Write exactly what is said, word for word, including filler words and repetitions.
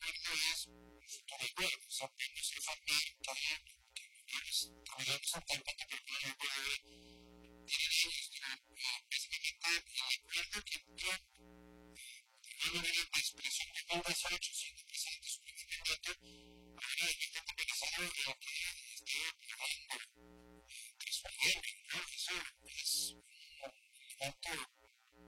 acuerdo es un futuro igual, o sea, que nuestra familia también, que es también es un contacto que puede haber tiene básicamente el acuerdo que entró luego de la expresión de mil dieciocho siendo presidente su primer mandato, ahora el intento amenazado de lo que esté planando transformando, ¿no? Eso es un elemento